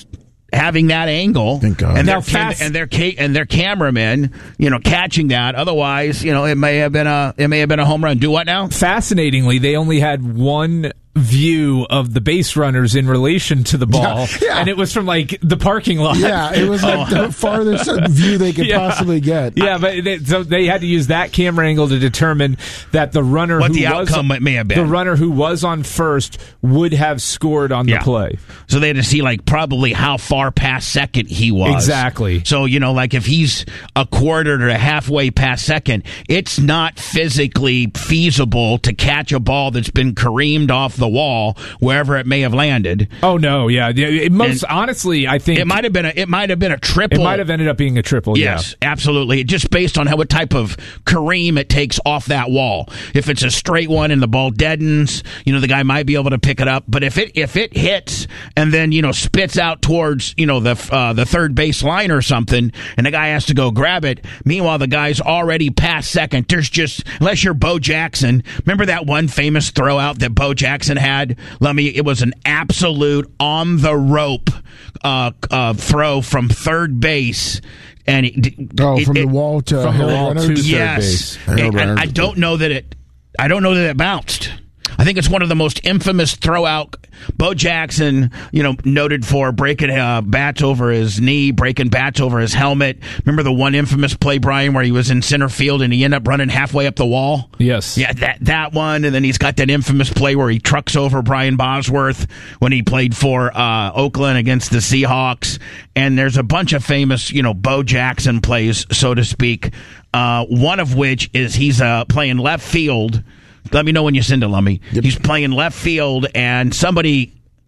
[SPEAKER 1] having that angle.
[SPEAKER 2] Thank God.
[SPEAKER 1] And
[SPEAKER 3] Now,
[SPEAKER 1] their,
[SPEAKER 3] fast-
[SPEAKER 1] and their ca- and their cameramen, you know, catching that. Otherwise, you know, it may have been a it may have been a home run. Do what now?
[SPEAKER 3] Fascinatingly, they only had one view of the base runners in relation to the ball,
[SPEAKER 2] Yeah, yeah.
[SPEAKER 3] and it was from like the parking lot.
[SPEAKER 2] Yeah, it was like the farthest view they could
[SPEAKER 3] Yeah.
[SPEAKER 2] possibly get.
[SPEAKER 3] Yeah, but they, so they had to use that camera angle to determine that the runner
[SPEAKER 1] What
[SPEAKER 3] who
[SPEAKER 1] the
[SPEAKER 3] was
[SPEAKER 1] outcome may have been.
[SPEAKER 3] the runner who was on first would have scored on
[SPEAKER 1] Yeah.
[SPEAKER 3] the play.
[SPEAKER 1] So they had to see like probably how far past second he was.
[SPEAKER 3] Exactly.
[SPEAKER 1] So, you know, like if he's a quarter to halfway past second, it's not physically feasible to catch a ball that's been careened off the wall wherever it may have landed.
[SPEAKER 3] Oh no, yeah, yeah. It most
[SPEAKER 1] And
[SPEAKER 3] honestly, I think
[SPEAKER 1] It might have been a it might have been a triple.
[SPEAKER 3] it might have ended up being a triple.
[SPEAKER 1] Yes, absolutely. Just based on how what type of careem it takes off that wall. If it's a straight one and the ball deadens, you know, the guy might be able to pick it up. But if it if it hits and then, you know, spits out towards, you know, the uh, the third base line or something, and the guy has to go grab it, meanwhile the guy's already past second. There's just, unless you're Bo Jackson, remember that one famous throw out that Bo Jackson had? Let me. It was an absolute on the rope uh, uh, throw from third base. And it,
[SPEAKER 2] Oh,
[SPEAKER 1] it-
[SPEAKER 2] from
[SPEAKER 1] it-
[SPEAKER 2] the wall to
[SPEAKER 3] from the
[SPEAKER 2] Harold
[SPEAKER 3] wall
[SPEAKER 2] Reynolds?
[SPEAKER 3] to third
[SPEAKER 1] yes,
[SPEAKER 3] base.
[SPEAKER 2] Harold
[SPEAKER 1] and, and
[SPEAKER 2] Reynolds.
[SPEAKER 1] I don't know that it. I don't know that it bounced. I think it's one of the most infamous throw out. Bo Jackson, you know, noted for breaking uh, bats over his knee, breaking bats over his helmet. Remember the one infamous play, Brian, where he was in center field and he ended up running halfway up the wall?
[SPEAKER 3] Yes.
[SPEAKER 1] Yeah, that that one, and then he's got that infamous play where he trucks over Brian Bosworth when he played for uh, Oakland against the Seahawks. And there's a bunch of famous, you know, Bo Jackson plays, so to speak. Uh, one of which is he's uh, playing left field. Let me know when you send it, Lummy.
[SPEAKER 2] Yep.
[SPEAKER 1] He's playing left field, and somebody.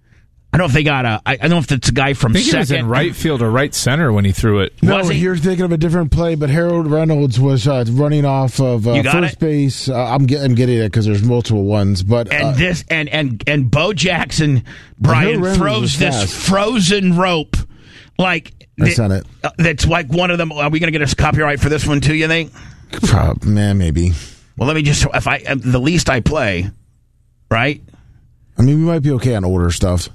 [SPEAKER 1] I don't know if they got a. I I don't know if it's a guy from
[SPEAKER 3] I think
[SPEAKER 1] second.
[SPEAKER 3] he was in right field or right center when he threw it.
[SPEAKER 2] No,
[SPEAKER 1] Was he?
[SPEAKER 2] you're thinking of a different play, but Harold Reynolds was uh, running off of uh,
[SPEAKER 1] You got
[SPEAKER 2] first
[SPEAKER 1] it?
[SPEAKER 2] base. Uh, I'm, get, I'm getting it because there's multiple ones, but
[SPEAKER 1] And
[SPEAKER 2] uh,
[SPEAKER 1] this and and and Bo Jackson, Brian,
[SPEAKER 2] Reynolds
[SPEAKER 1] throws
[SPEAKER 2] was
[SPEAKER 1] this
[SPEAKER 2] fast.
[SPEAKER 1] frozen rope, like
[SPEAKER 2] I
[SPEAKER 1] that-
[SPEAKER 2] sent it.
[SPEAKER 1] uh, that's like one of them. Are we going to get a copyright for this one too? You think?
[SPEAKER 2] Prob- man, maybe.
[SPEAKER 1] Well, let me just. If I uh, the least I play, right?
[SPEAKER 2] I mean, we might be okay on older stuff.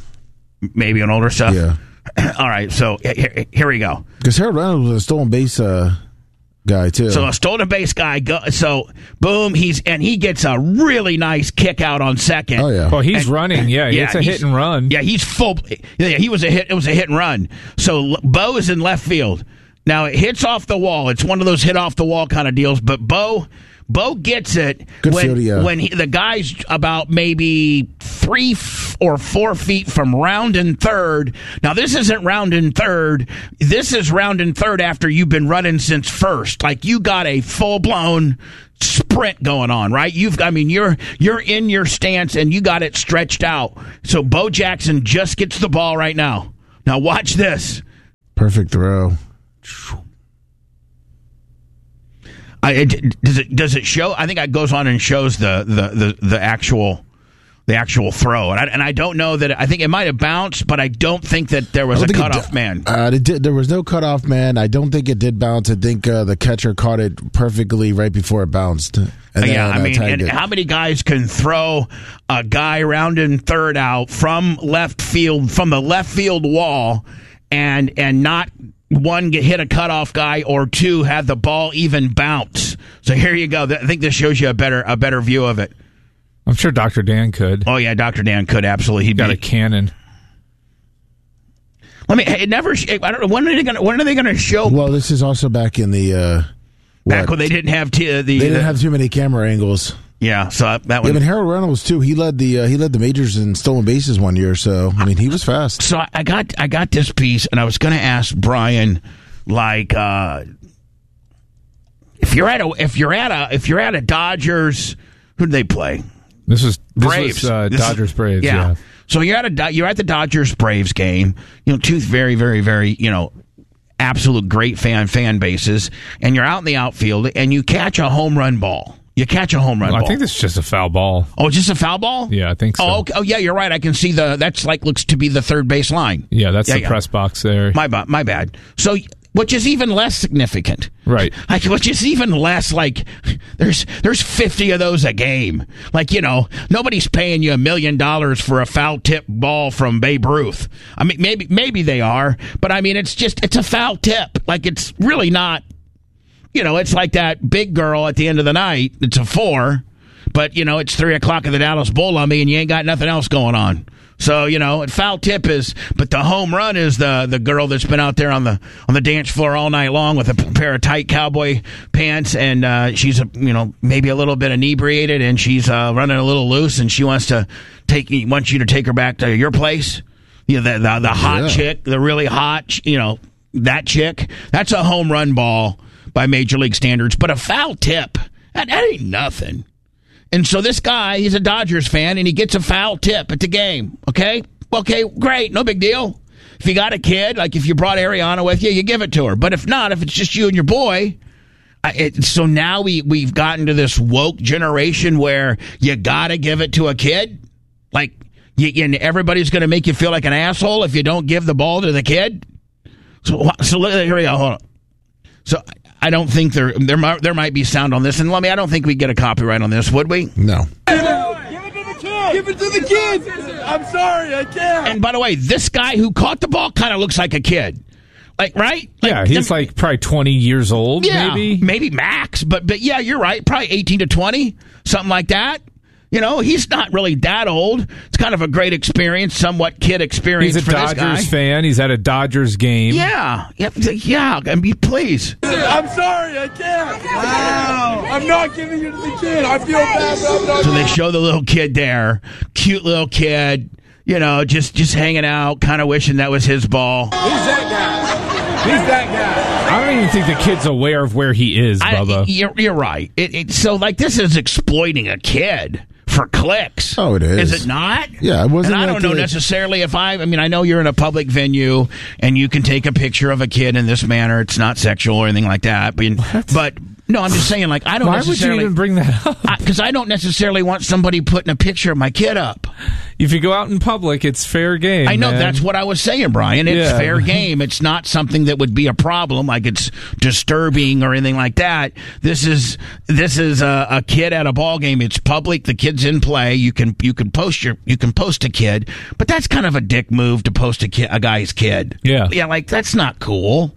[SPEAKER 1] Maybe on older stuff.
[SPEAKER 2] Yeah,
[SPEAKER 1] All right. So here, here we go.
[SPEAKER 2] because Harold Reynolds was a stolen base uh, guy too.
[SPEAKER 1] So a stolen base guy. Go, so boom, he's and he gets a really nice kick out on second.
[SPEAKER 2] oh yeah,
[SPEAKER 3] Well, he's
[SPEAKER 1] And-
[SPEAKER 3] running. Yeah,
[SPEAKER 1] Yeah,
[SPEAKER 3] it's a
[SPEAKER 1] he's-
[SPEAKER 3] hit and run.
[SPEAKER 1] Yeah, he's full. Yeah, he was a hit. It was a hit and run. So Bo is in left field, Now, it hits off the wall. It's one of those hit off the wall kind of deals, but Bo Bo gets it
[SPEAKER 2] Good
[SPEAKER 1] when,
[SPEAKER 2] field, yeah.
[SPEAKER 1] when he, the guy's about maybe three f- or four feet from rounding third. Now, this isn't rounding third. This is rounding third after you've been running since first. Like, you got a full-blown sprint going on, right? You've, I mean, you're you're in your stance, and you got it stretched out. So, Bo Jackson just gets the ball right now. Now, watch this.
[SPEAKER 2] Perfect throw.
[SPEAKER 1] I, it, does it does it show? I think it goes on and shows the the, the, the actual the actual throw, and I, and I don't know that I think it might have bounced, but I don't think that there was a cutoff man.
[SPEAKER 2] Uh, it did, there was no cutoff man. I don't think it did bounce. I think uh, the catcher caught it perfectly right before it bounced. And then,
[SPEAKER 1] yeah, I
[SPEAKER 2] uh,
[SPEAKER 1] mean, and
[SPEAKER 2] it.
[SPEAKER 1] how many guys can throw a guy rounding third out from left field from the left field wall, and and not one get hit a cutoff guy, or two have the ball even bounce? So here you go. I think this shows you a better a better view of it.
[SPEAKER 3] I'm sure Doctor Dan could.
[SPEAKER 1] Oh yeah, Doctor Dan could absolutely. He'd
[SPEAKER 3] got
[SPEAKER 1] be,
[SPEAKER 3] a cannon.
[SPEAKER 1] Let me. It never. I don't know when are they going. When are they going to show?
[SPEAKER 2] Well, this is also back in the uh,
[SPEAKER 1] back
[SPEAKER 2] what?
[SPEAKER 1] when they didn't have t- the.
[SPEAKER 2] They didn't
[SPEAKER 1] the,
[SPEAKER 2] have too many camera angles.
[SPEAKER 1] Yeah, so that
[SPEAKER 2] Yeah,
[SPEAKER 1] one.
[SPEAKER 2] but Harold Reynolds too. He led the uh, he led the majors in stolen bases one year. So I mean, he was fast.
[SPEAKER 1] So I got I got this piece, and I was going to ask Brian, like, uh, if you're at a if you're at a if you're at a Dodgers, who do they play?
[SPEAKER 3] This was this
[SPEAKER 1] Braves.
[SPEAKER 3] Was, uh,
[SPEAKER 1] This is-
[SPEAKER 3] Dodgers Braves.
[SPEAKER 1] Yeah.
[SPEAKER 3] Yeah.
[SPEAKER 1] So you're at a Do- you're at the Dodgers Braves game. You know, two very very very you know absolute great fan fan bases, and you're out in the outfield, and you catch a home run ball. You catch a home run
[SPEAKER 3] Well,
[SPEAKER 1] ball.
[SPEAKER 3] I think this is just a foul ball.
[SPEAKER 1] Oh, just a foul ball?
[SPEAKER 3] Yeah, I think so.
[SPEAKER 1] Oh, okay. Oh, yeah, you're right. I can see the that's like looks to be the third base line.
[SPEAKER 3] Yeah, that's
[SPEAKER 1] Yeah,
[SPEAKER 3] the
[SPEAKER 1] yeah.
[SPEAKER 3] press box there.
[SPEAKER 1] My ba- my bad. So, which is even less significant,
[SPEAKER 3] Right.
[SPEAKER 1] Like, which is even less like there's there's fifty of those a game. Like, you know, nobody's paying you a million dollars for a foul tip ball from Babe Ruth. I mean, maybe maybe they are, but I mean, it's just it's a foul tip. Like, it's really not. You know, it's like that big girl at the end of the night. It's a four, but, you know, it's three o'clock at the Dallas Bull on me, and you ain't got nothing else going on. So, you know, foul tip is, but the home run is the the girl that's been out there on the on the dance floor all night long with a pair of tight cowboy pants, and uh, she's, a, you know, maybe a little bit inebriated, and she's uh, running a little loose, and she wants to take wants you to take her back to your place. You know, the the, the hot
[SPEAKER 2] Yeah.
[SPEAKER 1] chick, the really hot, you know, that chick. That's a home run ball by Major League standards, but a foul tip, that, that ain't nothing. And so this guy, he's a Dodgers fan, and he gets a foul tip at the game. Okay? Okay, great. No big deal. If you got a kid, like if you brought Ariana with you, you give it to her. But if not, if it's just you and your boy, I, it, so now we, we've gotten to this woke generation where you got to give it to a kid? Like, you, and everybody's going to make you feel like an asshole if you don't give the ball to the kid? So, so look, here we go. Hold on. So I don't think there there might, there might be sound on this, and let me. I don't think we get a copyright on this, would we?
[SPEAKER 2] No.
[SPEAKER 4] Give it to the kid. Give it to the kid. I'm sorry, I can't.
[SPEAKER 1] And by the way, this guy who caught the ball kind of looks like a kid, like right? Like,
[SPEAKER 3] yeah, he's
[SPEAKER 1] them-
[SPEAKER 3] like probably twenty years old,
[SPEAKER 1] yeah,
[SPEAKER 3] maybe.
[SPEAKER 1] maybe max, but but yeah, you're right. Probably eighteen to twenty, something like that. You know, he's not really that old. It's kind of a great experience, somewhat kid experience
[SPEAKER 3] He's a
[SPEAKER 1] for this guy.
[SPEAKER 3] Dodgers fan. He's at a Dodgers game.
[SPEAKER 1] Yeah, yeah, yeah. I mean, please.
[SPEAKER 4] I'm sorry, I can't. Wow. I'm not giving it to the kid. I feel bad, but I'm not.
[SPEAKER 1] So they show the little kid there, cute little kid, you know, just just hanging out, kind of wishing that was his ball.
[SPEAKER 4] He's that guy. He's that guy.
[SPEAKER 3] I don't even think the kid's aware of where he is,
[SPEAKER 1] I,
[SPEAKER 3] Bubba.
[SPEAKER 1] you're, you're right. It, it, so, like, this is exploiting a kid for clicks.
[SPEAKER 2] Oh, it is.
[SPEAKER 1] Is it not?
[SPEAKER 2] Yeah, it wasn't
[SPEAKER 1] And I
[SPEAKER 2] like
[SPEAKER 1] don't know
[SPEAKER 2] it-
[SPEAKER 1] necessarily if I. I mean, I know you're in a public venue and you can take a picture of a kid in this manner. It's not sexual or anything like that. But, but no, I'm just saying, like, I don't
[SPEAKER 3] Why would you
[SPEAKER 1] necessarily.
[SPEAKER 3] even bring that up?
[SPEAKER 1] Because I, I don't necessarily want somebody putting a picture of my kid up.
[SPEAKER 3] If you go out in public, it's fair game.
[SPEAKER 1] I know
[SPEAKER 3] man.
[SPEAKER 1] that's what I was saying, Brian. It's
[SPEAKER 3] Yeah.
[SPEAKER 1] fair game. It's not something that would be a problem, like it's disturbing or anything like that. This is this is a, a kid at a ball game. It's public. The kid's in play. You can you can post your you can post a kid, but that's kind of a dick move to post a kid, a guy's kid.
[SPEAKER 3] Yeah.
[SPEAKER 1] yeah, like that's not cool.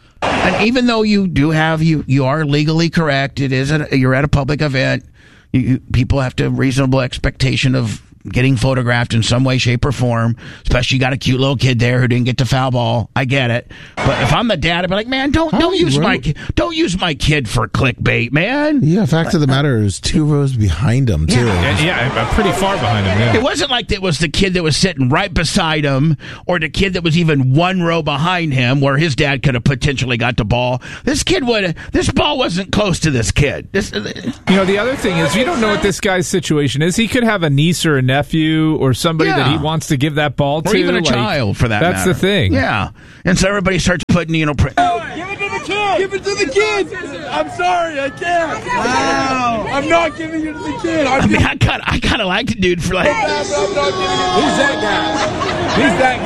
[SPEAKER 1] And even though you do have you you are legally correct, it is a, you're at a public event. You, you, people have to have reasonable expectation of getting photographed in some way, shape, or form. Especially you got a cute little kid there who didn't get to foul ball. I get it. But if I'm the dad, I'd be like, man, don't
[SPEAKER 2] How
[SPEAKER 1] don't use my
[SPEAKER 2] right?
[SPEAKER 1] don't use my kid for clickbait, man.
[SPEAKER 2] Yeah, fact of the matter is two rows behind him, too.
[SPEAKER 3] Yeah, yeah, I'm pretty far behind him. Yeah.
[SPEAKER 1] It wasn't like it was the kid that was sitting right beside him or the kid that was even one row behind him where his dad could have potentially got the ball. This kid would this ball wasn't close to this kid. This,
[SPEAKER 3] You know, the other thing is you don't know what this guy's situation is. He could have a niece or a nephew or somebody
[SPEAKER 1] Yeah.
[SPEAKER 3] that he wants to give that ball to.
[SPEAKER 1] or even a
[SPEAKER 3] like,
[SPEAKER 1] child, for that
[SPEAKER 3] That's
[SPEAKER 1] matter.
[SPEAKER 3] the thing.
[SPEAKER 1] Yeah. And so everybody starts putting, you know... Pre-
[SPEAKER 4] Give it to the kid! Give it to the kid! I'm sorry, I can't. Wow. I'm not giving it to the kid. I'm
[SPEAKER 1] I mean, I kind of I kind of like the dude for like...
[SPEAKER 4] I'm not giving it. Who's that guy? Who's that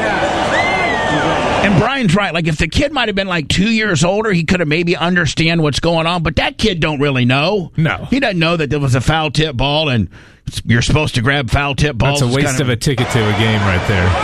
[SPEAKER 4] guy?
[SPEAKER 1] And Brian's right. Like, if the kid might have been like two years older, he could have maybe understand what's going on. But that kid don't really know.
[SPEAKER 3] No.
[SPEAKER 1] He doesn't know that there was a foul tip ball and you're supposed to grab foul tip balls.
[SPEAKER 3] That's a
[SPEAKER 1] It's
[SPEAKER 3] waste
[SPEAKER 1] kind
[SPEAKER 3] of a ticket to a game right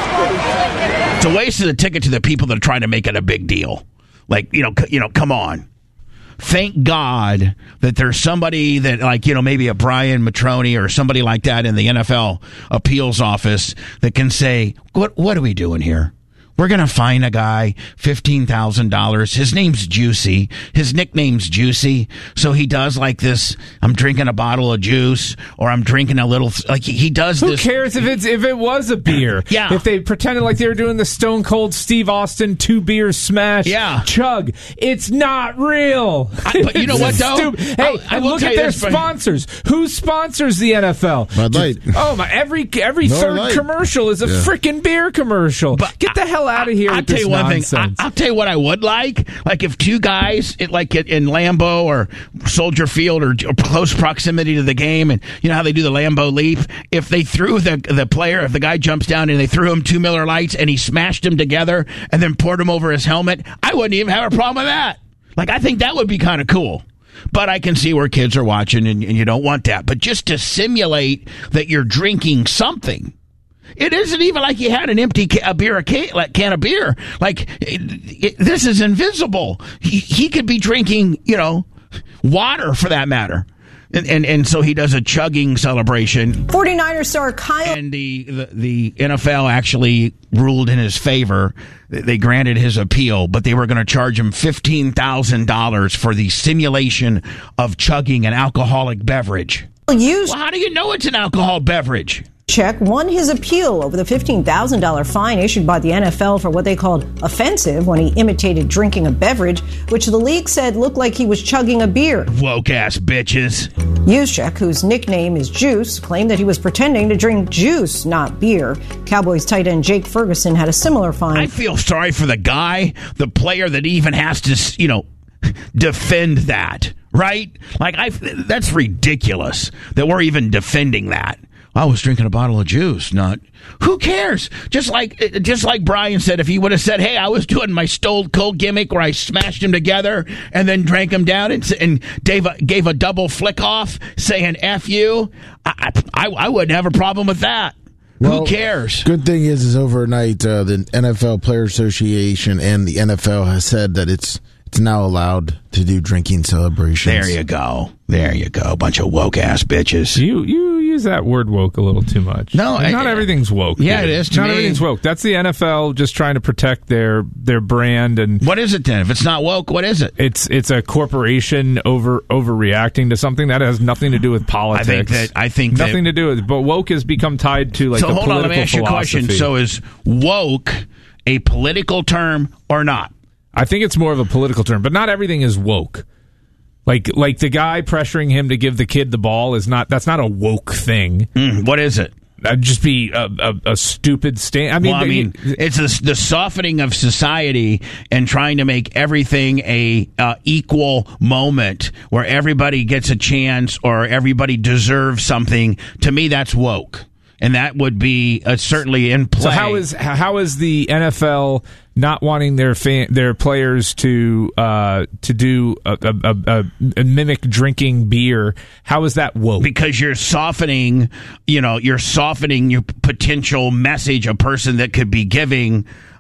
[SPEAKER 3] there.
[SPEAKER 1] It's a waste of the ticket to the people that are trying to make it a big deal. Like, you know, c- you know, come on. Thank God that there's somebody that, like, you know, maybe a Brian Matroni or somebody like that in the N F L appeals office that can say, what, what are we doing here? We're going to fine a guy fifteen thousand dollars. His name's Juicy. His nickname's Juicy. So he does like this, I'm drinking a bottle of juice or I'm drinking a little, like he, he does
[SPEAKER 3] Who
[SPEAKER 1] this.
[SPEAKER 3] cares if it's if it was a beer?
[SPEAKER 1] Yeah.
[SPEAKER 3] If they pretended like they were doing the Stone Cold Steve Austin two beers smash
[SPEAKER 1] Yeah.
[SPEAKER 3] chug, it's not real.
[SPEAKER 1] I- but you know what, though?
[SPEAKER 3] Stupid. Hey,
[SPEAKER 1] I- I
[SPEAKER 3] and
[SPEAKER 1] will
[SPEAKER 3] look
[SPEAKER 1] tell
[SPEAKER 3] at
[SPEAKER 1] you
[SPEAKER 3] their
[SPEAKER 1] this, but-
[SPEAKER 3] sponsors. Who sponsors the N F L?
[SPEAKER 2] Bud Light.
[SPEAKER 3] Oh my! Every every
[SPEAKER 2] Miller
[SPEAKER 3] third
[SPEAKER 2] Lite.
[SPEAKER 3] commercial is a
[SPEAKER 2] Yeah.
[SPEAKER 3] freaking beer commercial.
[SPEAKER 1] But
[SPEAKER 3] Get the hell out of here
[SPEAKER 1] I'll
[SPEAKER 3] with
[SPEAKER 1] tell
[SPEAKER 3] this
[SPEAKER 1] you one
[SPEAKER 3] nonsense.
[SPEAKER 1] thing. I, I'll tell you what I would like. Like if two guys, it, like in Lambeau or Soldier Field or, or close proximity to the game, and you know how they do the Lambeau leap. If they threw the the player, if the guy jumps down and they threw him two Miller Lights and he smashed them together and then poured them over his helmet, I wouldn't even have a problem with that. Like I think that would be kind of cool. But I can see where kids are watching and, and you don't want that. But just to simulate that you're drinking something. It isn't even like you had an empty ca- a beer, a can, like can of beer. Like it, it, this is invisible. He he could be drinking, you know, water for that matter, and and, and so he does a chugging celebration.
[SPEAKER 5] 49ers star Kyle.
[SPEAKER 1] And the, the the N F L actually ruled in his favor. They granted his appeal, but they were going to charge him fifteen thousand dollars for the simulation of chugging an alcoholic beverage.
[SPEAKER 5] Used
[SPEAKER 1] Well, how do you know it's an alcohol beverage?
[SPEAKER 5] check won his appeal over the fifteen thousand dollars fine issued by the N F L for what they called offensive when he imitated drinking a beverage, which the league said looked like he was chugging a beer.
[SPEAKER 1] Woke ass bitches.
[SPEAKER 5] Juszczyk, whose nickname is Juice, claimed that he was pretending to drink juice, not beer. Cowboys tight end Jake Ferguson had a similar fine.
[SPEAKER 1] I feel sorry for the guy, the player that even has to, you know, defend that, right? Like, I, that's ridiculous that we're even defending that. I was drinking a bottle of juice, not. Who cares? Just like, just like Brian said, if he would have said, "Hey, I was doing my Stone Cold gimmick where I smashed them together and then drank them down and, and gave a, gave a double flick off saying F you," I, I, I wouldn't have a problem with that.
[SPEAKER 2] Well,
[SPEAKER 1] Who cares?
[SPEAKER 2] Good thing is, is overnight uh, the N F L Player Association and the N F L has said that it's it's now allowed to do drinking celebrations.
[SPEAKER 1] There you go. There you go. Bunch of woke ass bitches.
[SPEAKER 3] You you use that word woke a little too much.
[SPEAKER 1] No,
[SPEAKER 3] And
[SPEAKER 1] I-
[SPEAKER 3] not everything's woke.
[SPEAKER 1] Yeah,
[SPEAKER 3] dude.
[SPEAKER 1] it is to
[SPEAKER 3] Not
[SPEAKER 1] me.
[SPEAKER 3] everything's woke. That's the N F L just trying to protect their their brand, and
[SPEAKER 1] What is it then? If it's not woke, what is it?
[SPEAKER 3] it's it's a corporation over overreacting to something that has nothing to do with politics.
[SPEAKER 1] I think that I think that,
[SPEAKER 3] nothing to do with. But woke has become tied to like
[SPEAKER 1] so
[SPEAKER 3] a
[SPEAKER 1] hold on,
[SPEAKER 3] political
[SPEAKER 1] let me ask you a question.
[SPEAKER 3] philosophy.
[SPEAKER 1] So is woke a political term or not?
[SPEAKER 3] I think it's more of a political term, but not everything is woke. Like like the guy pressuring him to give the kid the ball is not. That's not a woke thing.
[SPEAKER 1] Mm, what is it?
[SPEAKER 3] That'd just be a, a, a stupid stand. I mean,
[SPEAKER 1] Well, I
[SPEAKER 3] the-
[SPEAKER 1] mean, it's the, the softening of society and trying to make everything a uh, equal moment where everybody gets a chance or everybody deserves something. To me, that's woke, and that would be uh, certainly in play.
[SPEAKER 3] So how is how is the N F L not wanting their fan, their players to uh, to do a, a, a, a mimic drinking beer? How is that woke?
[SPEAKER 1] Because you're softening, you know, you're softening your potential message a person that could be giving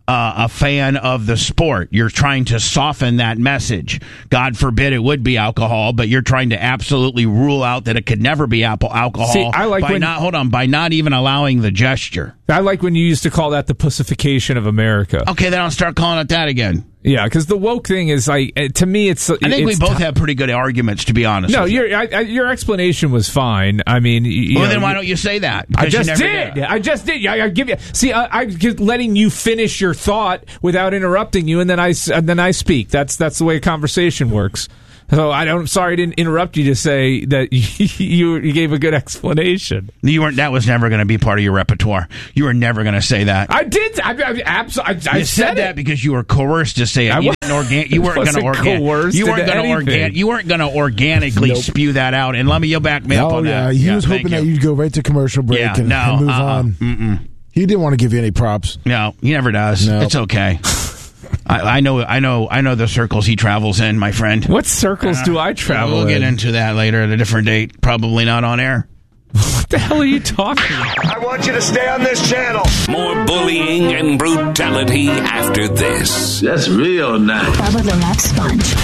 [SPEAKER 1] uh, a fan of the sport. You're trying to soften that message. God forbid it would be alcohol, but you're trying to absolutely rule out that it could never be apple alcohol.
[SPEAKER 3] See, I like
[SPEAKER 1] by
[SPEAKER 3] when,
[SPEAKER 1] not hold on by not even allowing the gesture.
[SPEAKER 3] I like when you used to call that the pussification of America.
[SPEAKER 1] Okay, then I'll start calling it that again.
[SPEAKER 3] Yeah, because the woke thing is like, to me, it's.
[SPEAKER 1] I think
[SPEAKER 3] it's
[SPEAKER 1] we both
[SPEAKER 3] t-
[SPEAKER 1] have pretty good arguments, to be honest.
[SPEAKER 3] No,
[SPEAKER 1] with
[SPEAKER 3] your I, I, your explanation was fine. I mean, you
[SPEAKER 1] well,
[SPEAKER 3] know,
[SPEAKER 1] then why don't you say that?
[SPEAKER 3] I
[SPEAKER 1] Because
[SPEAKER 3] just
[SPEAKER 1] you never
[SPEAKER 3] did. I just did. I, I give you. See, I, I'm just letting you finish your thought without interrupting you, and then I and then I speak. That's that's the way a conversation works. So I don't. Sorry, I didn't interrupt you to say that you you gave a good explanation.
[SPEAKER 1] You weren't. That was never going to be part of your repertoire. You were never going to say that.
[SPEAKER 3] I did. I, I, absolutely. I, I
[SPEAKER 1] you said,
[SPEAKER 3] said
[SPEAKER 1] that
[SPEAKER 3] it.
[SPEAKER 1] because you were coerced to say it.
[SPEAKER 3] I
[SPEAKER 1] You,
[SPEAKER 3] was,
[SPEAKER 1] didn't organ- you weren't going to organ- You weren't going to organ- You weren't going to organically
[SPEAKER 2] Nope.
[SPEAKER 1] spew that out. And let me you back me up
[SPEAKER 2] Oh,
[SPEAKER 1] on
[SPEAKER 2] yeah.
[SPEAKER 1] that.
[SPEAKER 2] He
[SPEAKER 1] yeah,
[SPEAKER 2] was hoping
[SPEAKER 1] thank
[SPEAKER 2] that
[SPEAKER 1] you.
[SPEAKER 2] you'd go right to commercial break
[SPEAKER 1] Yeah,
[SPEAKER 2] and,
[SPEAKER 1] no,
[SPEAKER 2] and move
[SPEAKER 1] uh-uh.
[SPEAKER 2] on.
[SPEAKER 1] Mm-mm.
[SPEAKER 2] He didn't want to give you any props.
[SPEAKER 1] No, he never does.
[SPEAKER 2] No.
[SPEAKER 1] It's okay. I, I know. I know. I know the circles he travels in, my friend.
[SPEAKER 3] What circles do I travel
[SPEAKER 1] We'll
[SPEAKER 3] in?
[SPEAKER 1] get into that later at a different date. Probably not on air.
[SPEAKER 3] What the hell are you talking about?
[SPEAKER 6] I want you to stay on this channel.
[SPEAKER 7] More bullying and brutality after this.
[SPEAKER 8] That's real nice.
[SPEAKER 9] Bubba the Love Sponge.